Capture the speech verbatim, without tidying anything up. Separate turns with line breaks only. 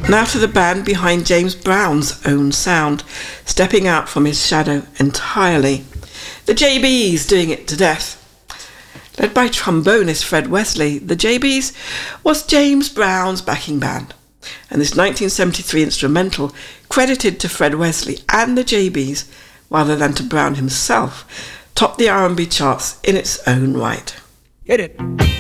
Now to the band behind James Brown's own sound, stepping out from his shadow entirely. The J Bs doing it to death. Led by trombonist Fred Wesley, the J Bs was James Brown's backing band. And this nineteen seventy-three instrumental, credited to Fred Wesley and the J Bs, rather than to Brown himself, topped the R and B charts in its own right.
Hit it.